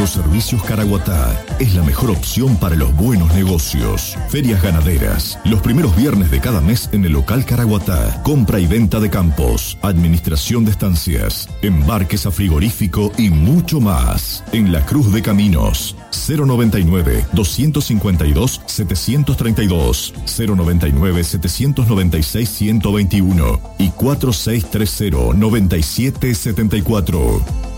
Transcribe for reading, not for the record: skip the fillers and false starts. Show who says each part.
Speaker 1: Agroservicios Caraguatá es la mejor opción para los buenos negocios. Ferias ganaderas, los primeros viernes de cada mes en el local Caraguatá. Compra y venta de campos, administración de estancias, embarques a frigorífico y mucho más. En la Cruz de Caminos, 099-252-732, 099-796-121 y 4630-9774.